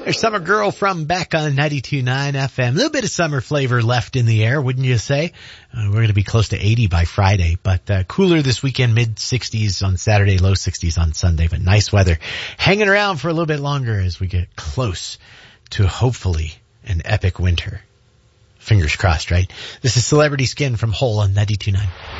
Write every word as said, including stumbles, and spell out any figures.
There's Summer Girl from Beck on ninety-two point nine F M. A little bit of summer flavor left in the air, wouldn't you say? Uh, we're going to be close to eighty by Friday, but uh, cooler this weekend, mid sixties on Saturday, low sixties on Sunday, but nice weather hanging around for a little bit longer as we get close to hopefully an epic winter. Fingers crossed, right? This is Celebrity Skin from Hole on ninety-two point nine.